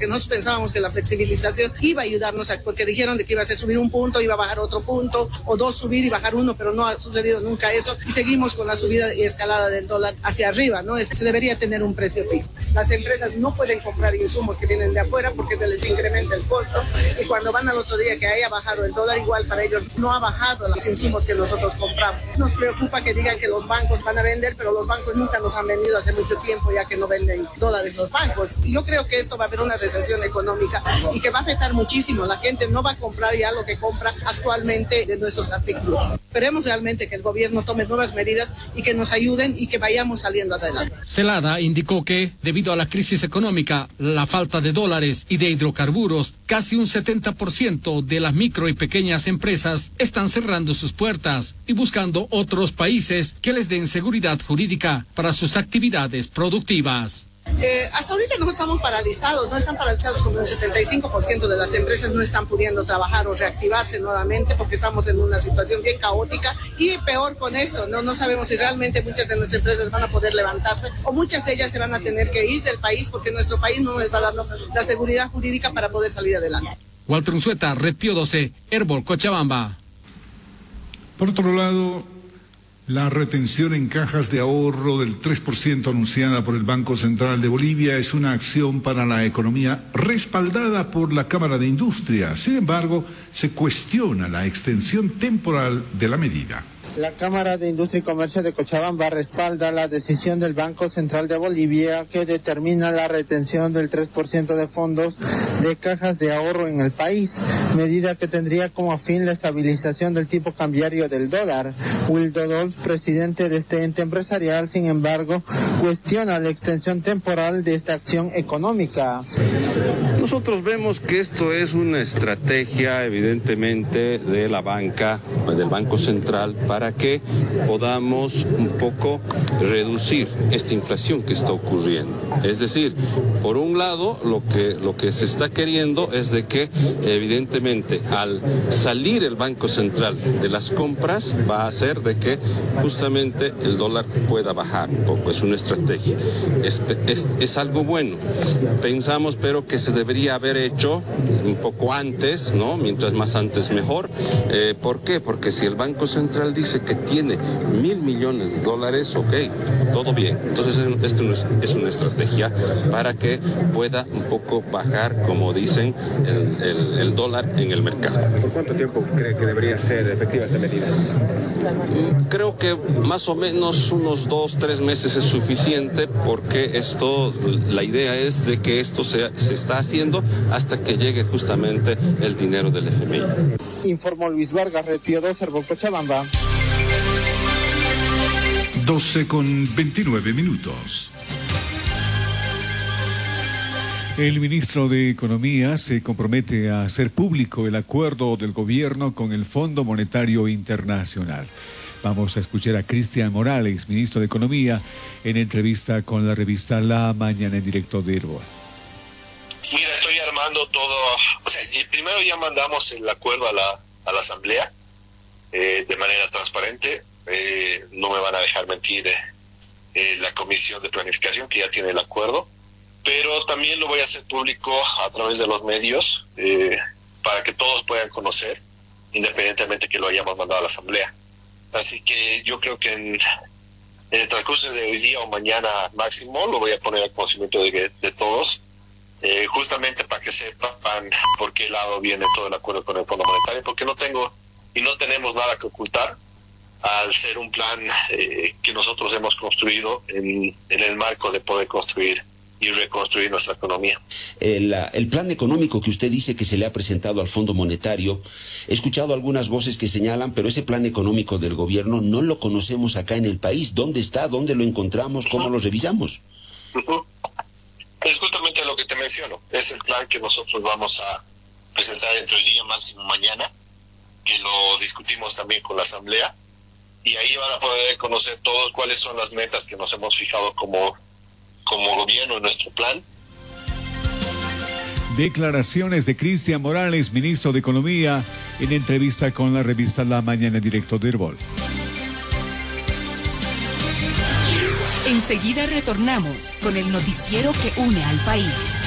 porque nosotros pensábamos que la flexibilización iba a ayudarnos, porque dijeron de que iba a subir un punto, iba a bajar otro punto, o dos subir y bajar uno, pero no ha sucedido nunca eso, y seguimos con la subida y escalada del dólar hacia arriba, ¿no? Se debería tener un precio fijo. Las empresas no pueden comprar insumos que vienen de afuera porque se les incrementa el costo, y cuando van al otro día que haya bajado el dólar, igual para ellos no ha bajado los insumos que nosotros compramos. Nos preocupa que digan que los bancos van a vender, pero los bancos nunca nos han vendido hace mucho tiempo, ya que no venden dólares los bancos. Y yo creo que esto va a haber una recesión económica y que va a afectar muchísimo. La gente no va a comprar ya lo que compra actualmente de nuestros artículos. Esperemos realmente que el gobierno tome nuevas medidas y que nos ayuden y que vayamos saliendo adelante. Celada indicó que, debido a la crisis económica, la falta de dólares y de hidrocarburos, casi un 70% de las micro y pequeñas empresas están cerrando sus puertas y buscando otros países que les den seguridad jurídica para sus actividades productivas. Hasta ahorita nosotros estamos paralizados, no están paralizados como un 75% de las empresas no están pudiendo trabajar o reactivarse nuevamente porque estamos en una situación bien caótica y peor con esto, no sabemos si realmente muchas de nuestras empresas van a poder levantarse o muchas de ellas se van a tener que ir del país porque nuestro país no nos está dando la seguridad jurídica para poder salir adelante. Walter Unzueta, Red Pío 12, Herbol, Cochabamba. Por otro lado, la retención en cajas de ahorro del 3% anunciada por el Banco Central de Bolivia es una acción para la economía respaldada por la Cámara de Industria. Sin embargo, se cuestiona la extensión temporal de la medida. La Cámara de Industria y Comercio de Cochabamba respalda la decisión del Banco Central de Bolivia que determina la retención del 3% de fondos de cajas de ahorro en el país, medida que tendría como fin la estabilización del tipo cambiario del dólar. Wildo Dolz, presidente de este ente empresarial, sin embargo, cuestiona la extensión temporal de esta acción económica. Nosotros vemos que esto es una estrategia, evidentemente, de la banca, del Banco Central, para que podamos un poco reducir esta inflación que está ocurriendo. Es decir, por un lado, lo que se está queriendo es de que, evidentemente, al salir el Banco Central de las compras, va a hacer de que justamente el dólar pueda bajar un poco. Es una estrategia. Es algo bueno. Pensamos, pero que se debería haber hecho un poco antes, ¿no? Mientras más antes mejor. ¿Por qué? Porque si el Banco Central dice que tiene $1.000 millones, ok, todo bien. Entonces esto es una estrategia para que pueda un poco bajar, como dicen, el dólar en el mercado. ¿Por cuánto tiempo cree que debería ser efectiva esta medida? Creo que más o menos unos 2-3 meses es suficiente, porque la idea es de que esto se está haciendo hasta que llegue justamente el dinero del FMI. Informó Luis Vargas, Red Pío 2, Herbol, Cochabamba. 12:29. El ministro de Economía se compromete a hacer público el acuerdo del gobierno con el Fondo Monetario Internacional. Vamos a escuchar a Cristian Morales, ministro de Economía, en entrevista con la revista La Mañana en directo de Herbol. Mira, estoy armando todo. O sea, primero ya mandamos el acuerdo a la Asamblea de manera transparente. No me van a dejar mentir la Comisión de Planificación, que ya tiene el acuerdo, pero también lo voy a hacer público a través de los medios para que todos puedan conocer, independientemente que lo hayamos mandado a la Asamblea. Así que yo creo que en el transcurso de hoy día o mañana máximo lo voy a poner al conocimiento de todos, justamente para que sepan por qué lado viene todo el acuerdo con el Fondo Monetario, porque no tenemos nada que ocultar, al ser un plan que nosotros hemos construido en el marco de poder construir y reconstruir nuestra economía. El plan económico que usted dice que se le ha presentado al Fondo Monetario, he escuchado algunas voces que señalan, pero ese plan económico del gobierno no lo conocemos acá en el país. ¿Dónde está? ¿Dónde lo encontramos? ¿Cómo lo revisamos? Es justamente lo que te menciono. Es el plan que nosotros vamos a presentar entre hoy día, máximo mañana, que lo discutimos también con la Asamblea, y ahí van a poder conocer todos cuáles son las metas que nos hemos fijado como gobierno en nuestro plan. Declaraciones de Cristian Morales, ministro de Economía, en entrevista con la revista La Mañana en directo de Herbol. Enseguida retornamos con el noticiero que une al país.